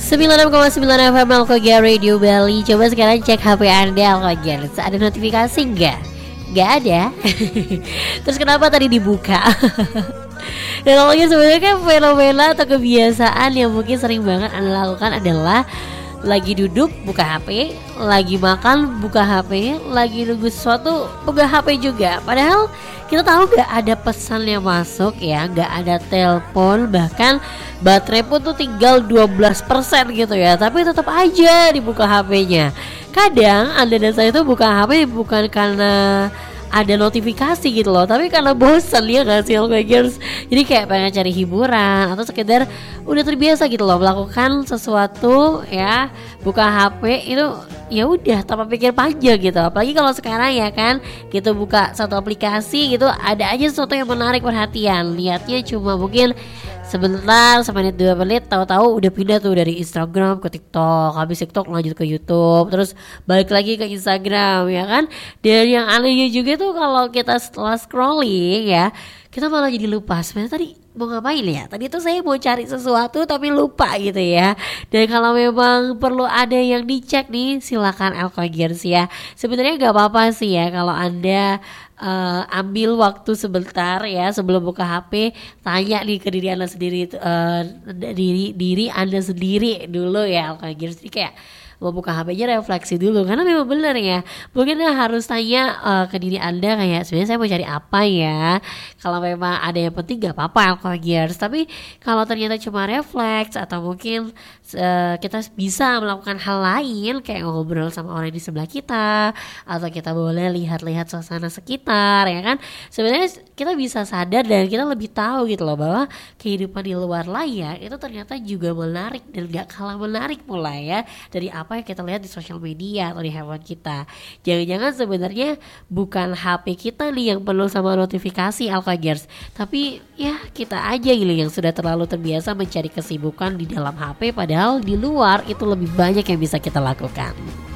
96,9 FM Alkogia Radio Bali. Coba sekarang cek HP Anda Alkogia. Ada notifikasi nggak? Nggak ada. Terus kenapa tadi dibuka? Dan Alkogia sebenarnya kan fenomena atau kebiasaan yang mungkin sering banget Anda lakukan adalah lagi duduk buka HP, lagi makan buka HP, lagi nunggu sesuatu buka HP juga. Padahal kita tahu gak ada pesan yang masuk ya, gak ada telepon, bahkan baterai pun tuh tinggal 12% gitu ya. Tapi tetap aja dibuka HP-nya. Kadang Anda dan saya tuh buka HP bukan karena ada notifikasi gitu loh, tapi karena bosan ya gak sih Alkogiers. Jadi kayak pengen cari hiburan atau sekedar udah terbiasa gitu loh melakukan sesuatu ya, buka HP itu ya udah tanpa pikir panjang gitu. Apalagi kalau sekarang ya kan kita buka satu aplikasi gitu, ada aja sesuatu yang menarik perhatian. Lihatnya cuma mungkin sebentar, semenit 2 menit, tahu-tahu udah pindah tuh dari Instagram ke TikTok, habis TikTok lanjut ke YouTube, terus balik lagi ke Instagram ya kan. Dan yang anehnya juga tuh kalau kita setelah scrolling ya, kita malah jadi lupa sebenarnya tadi mau ngapain ya. Tadi tuh saya mau cari sesuatu tapi lupa gitu ya. Dan kalau memang perlu ada yang dicek nih, silakan Alkogiers ya. Sebenarnya gak apa-apa sih ya kalau Anda ambil waktu sebentar ya sebelum buka HP, tanya nih ke diri Anda sendiri, diri Anda sendiri dulu ya Alkogiers. Jadi kayak mau buka HP-nya refleksi dulu, karena memang benar ya, mungkin harus tanya ke diri Anda kayak sebenarnya saya mau cari apa ya. Kalau memang ada yang penting gak apa-apa Alkogiers, tapi kalau ternyata cuma refleks atau mungkin kita bisa melakukan hal lain kayak ngobrol sama orang di sebelah kita, atau kita boleh lihat-lihat suasana sekitar ya kan, sebenarnya kita bisa sadar dan kita lebih tahu gitu loh bahwa kehidupan di luar layar itu ternyata juga menarik dan gak kalah menarik pula ya dari apa yang kita lihat di sosial media atau di handphone kita. Jangan-jangan sebenarnya bukan HP kita nih yang penuh sama notifikasi Alkogiers, tapi ya kita aja gitu yang sudah terlalu terbiasa mencari kesibukan di dalam HP, padahal di luar itu lebih banyak yang bisa kita lakukan.